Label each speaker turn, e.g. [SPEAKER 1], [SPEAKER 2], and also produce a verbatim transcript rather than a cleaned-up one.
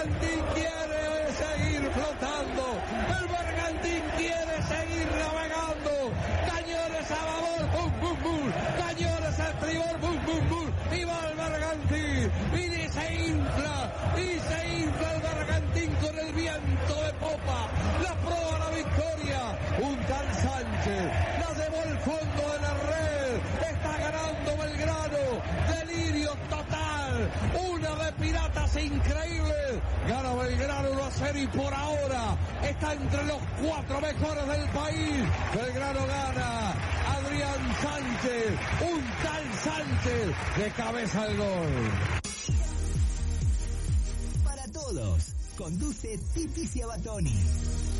[SPEAKER 1] Bergantín quiere seguir flotando. El Bergantín quiere seguir navegando. Cañones a babor, bum, bum, bum. Cañones a estribor, bum, bum, bum. Y va el Bergantín. Y se infla. Y se infla el Bergantín con el viento de popa. La proa a la victoria. Un tal Sánchez. La llevó al fondo de la red. Está ganando Belgrano. Delirio total. Una de Piratas increíble. Gana Belgrano uno a cero y por ahora está entre los cuatro mejores del país. Belgrano gana. Adrián Sánchez. Un tal Sánchez de cabeza al gol.
[SPEAKER 2] Para todos. Conduce Tipi Ciabatoni.